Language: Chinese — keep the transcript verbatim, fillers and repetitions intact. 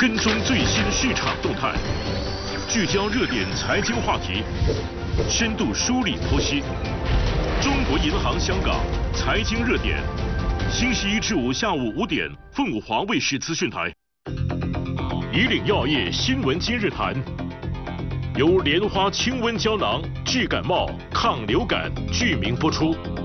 跟踪最新市场动态，聚焦热点财经话题，深度梳理剖析。中国银行香港财经热点，星期一至五下午五点，凤凰卫视资讯台。以岭药业新闻今日谈，由莲花清瘟胶囊治感冒、抗流感剧名播出。